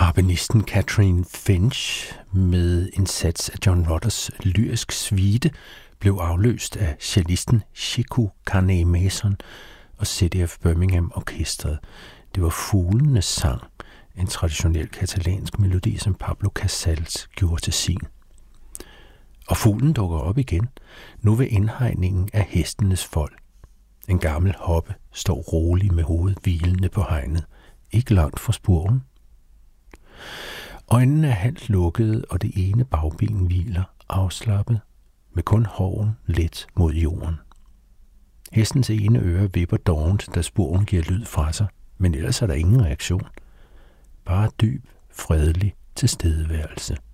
Harpenisten Catherine Finch med en sats af John Rutters lyrisk suite blev afløst af cellisten Chico Carné Mason og City of Birmingham Orkestret. Det var Fuglenes sang, en traditionel katalansk melodi, som Pablo Casals gjorde til sin. Og fuglen dukker op igen, nu ved indhegningen af hestenes fold. En gammel hoppe står rolig med hovedet hvilende på hegnet, ikke langt fra spurven. Øjnene er halvt lukkede, og det ene bagben hviler afslappet, med kun hoven let mod jorden. Hestens ene øre vipper dovent, da spurven giver lyd fra sig, men ellers er der ingen reaktion. Bare dyb, fredelig tilstedeværelse.